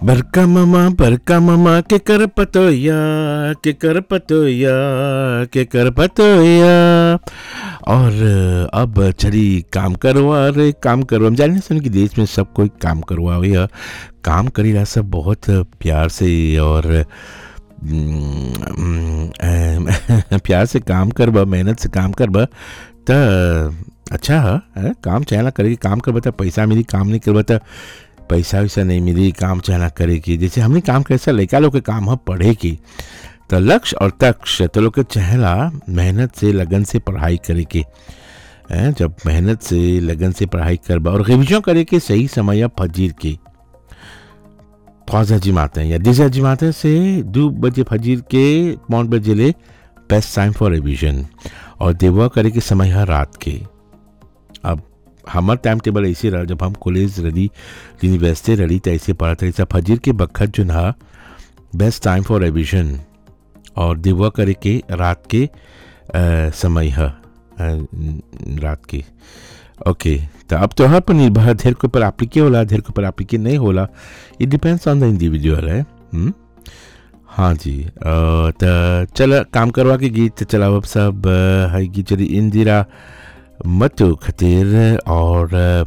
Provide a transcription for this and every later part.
बरका मामा के कर पतोया के कर पतोया के कर पतोया। और अब चली काम करवा रे काम करवा। हम जाने सन कि देश में सब कोई काम करवावे है, काम करीला सब बहुत प्यार से और प्यार से काम करबा, मेहनत से काम करबा त अच्छा है। काम चाहना करे, काम करबा त पैसा मिली, काम नहीं करबा त पैसा वैसा नहीं मिली। काम चाहना करे की जैसे हमने काम कैसा लड़का लोग के काम है पढ़े की, तो लक्ष्य और तक्ष तो लोग के चहला मेहनत से लगन से पढ़ाई करे के। जब मेहनत से लगन से पढ़ाई करबा और रिविजन करे के सही समय या फजीर के 3 जिमाते हैं या 10 जिमाते से 2 बजे फजीर के 5 बजे ले बेस्ट टाइम फॉर रिविजन। और देवा करे के समय है रात के। अब हमार टाइम टेबल ऐसे रहा, जब हम कॉलेज रही यूनिवर्सिटी रही तो ऐसे पढ़ा था। ऐसा फजीर के बखत जो ना बेस्ट टाइम फॉर रिविजन और देवा करे के रात के समय है रात के। ओके, तो अब त्योहार पर निर्भर धेर के ऊपर एप्लीके होला, धेर के ऊपर एप्लीके नहीं होला। It depends on the individual है। हाँ जी, तो चल काम करवा के गीत चला अब सब है गीत चली इंदिरा मतु खतीर और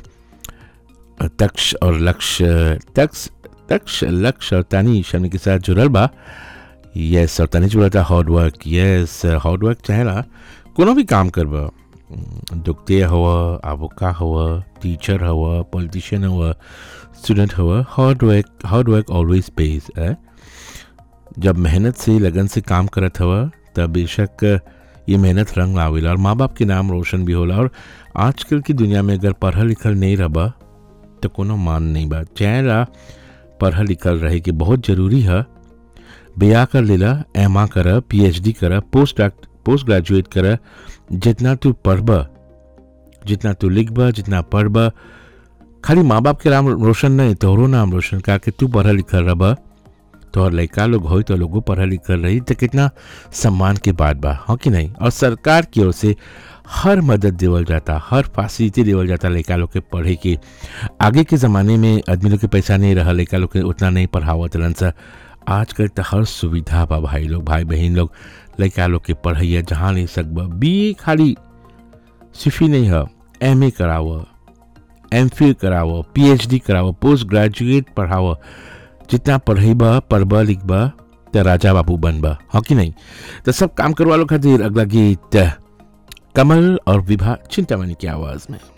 तक्ष और लक्ष्य तक्ष लक्ष्य और तानीश हमने के साथ जुड़ल बा। यस, और तानीश जुड़ा था hard work. Yes, hard work चाहेला कोनो भी काम करबा, डॉक्टर हुआ, आबोका हुआ, टीचर हुआ, पॉलिटिशियन हुआ, स्टूडेंट हुआ, हार्ड वर्क ऑलवेज पेज है। जब मेहनत से लगन से काम करत हुआ तब बेशक ये मेहनत रंग लावेला और माँ बाप के नाम रोशन भी होला। और आजकल की दुनिया में अगर पढ़ल लिखल नहीं रहा तो कोनो मान नहीं बा। चाहेला पढ़ल लिखल रहे कि बहुत ज़रूरी है। ब्याह कर लेला, एमा कर, PhD कर, पोस्ट ग्रेजुएट कर। जितना तू पढ़बा, जितना तू लिखबा, जितना पढ़बा, खाली माँ बाप के नाम रोशन नहीं, तोहरो नाम रोशन करके तू पढ़ल लिखल रहा तो और लड़का लोग हो तो लोगों पढ़ा लिखल रही तो कितना सम्मान के बात बा, हाँ कि नहीं। और सरकार की ओर से हर मदद देवल जाता, हर फैसिलिटी देवल जाता लड़का लोग के पढ़े के। आगे के ज़माने में आदमी लोग के पैसा नहीं रहा, लड़का लोग के उतना नहीं पढ़ावत रहन सा। आजकल तो हर सुविधा बा, भाई लोग भाई बहन लोग लड़का लोग के पढ़ाइया जहाँ नहीं सकबा। BA खाली सिफी नहीं है, MA कराव, MPhil कराव, PhD कराव, पोस्ट ग्रेजुएट पढ़ाव। जितना पढ़ेबा, पढ़बा, लिखबा तो राजा बाबू बनबा, हाँ कि नहीं। तो सब काम करवा लो खातिर अगला गीत कमल और विभा चिंतामणि की आवाज में।